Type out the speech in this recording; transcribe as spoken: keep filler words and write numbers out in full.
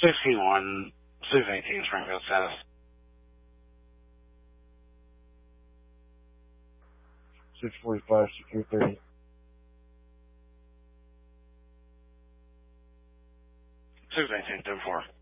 sixteen-one, six eighteen, Springfield status. six forty-five, secure thirty. six eighteen, two four.